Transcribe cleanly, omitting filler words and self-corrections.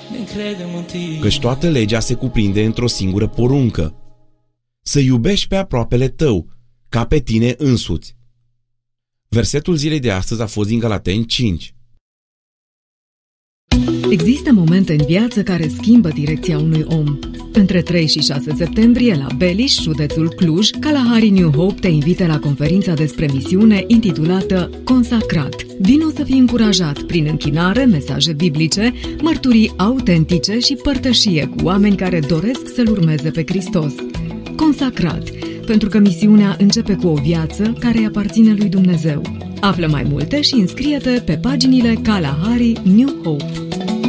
Căci toată legea se cuprinde într-o singură poruncă: să iubești pe aproapele tău, ca pe tine însuți. Versetul zilei de astăzi a fost din Galateni 5. Există momente în viață care schimbă direcția unui om. Între 3 și 6 septembrie, la Beliș, județul Cluj, Kalahari New Hope te invită la conferința despre misiune intitulată Consacrat. Vino să fii încurajat prin închinare, mesaje biblice, mărturii autentice și părtășie cu oameni care doresc să-L urmeze pe Hristos. Consacrat, pentru că misiunea începe cu o viață care îi aparține lui Dumnezeu. Află mai multe și înscrie-te pe paginile Kalahari New Hope.